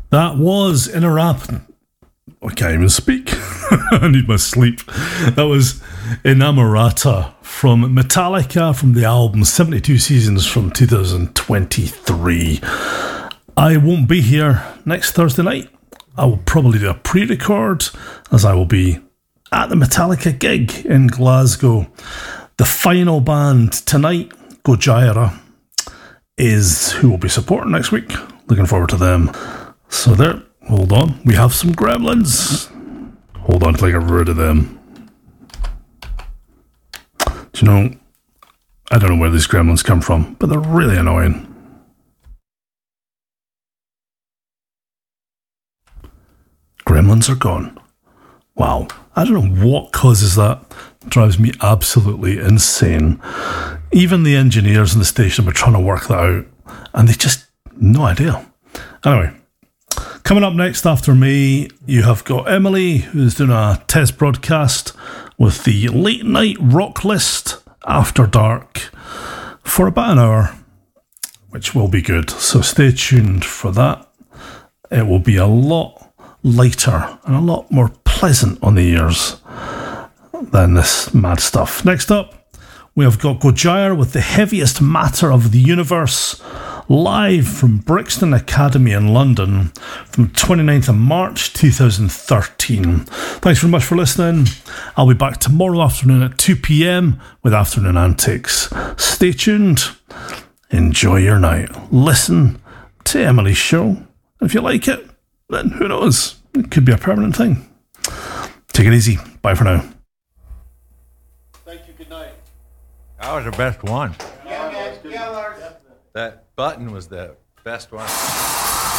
That was In a Rap. I can't even speak. I need my sleep. That was Inamorata from Metallica from the album 72 Seasons from 2023. I won't be here next Thursday night. I will probably do a pre-record as I will be at the Metallica gig in Glasgow. The final band tonight, Gojira, is who will be supporting next week. Looking forward to them. So there, hold on. We have some gremlins. Hold on till I get rid of them. Do you know, I don't know where these gremlins come from, but they're really annoying. Gremlins are gone. Wow. I don't know what causes that. It drives me absolutely insane. Even the engineers in the station were trying to work that out, and they just, no idea. Anyway, coming up next after me, you have got Emily, who's doing a test broadcast with the late night rock list after dark for about an hour, which will be good. So stay tuned for that. It will be a lot lighter and a lot more pleasant on the ears than this mad stuff. Next up, we have got Gojira with The Heaviest Matter of the Universe, live from Brixton Academy in London from 29th of March 2013. Thanks very much for listening. I'll be back tomorrow afternoon at 2 p.m. with Afternoon Antics. Stay tuned. Enjoy your night. Listen to Emily's show. And if you like it, then who knows? It could be a permanent thing. Take it easy. Bye for now. Thank you. Good night. That was the best one. Yeah, man. Yeah, Lars. That button was the best one.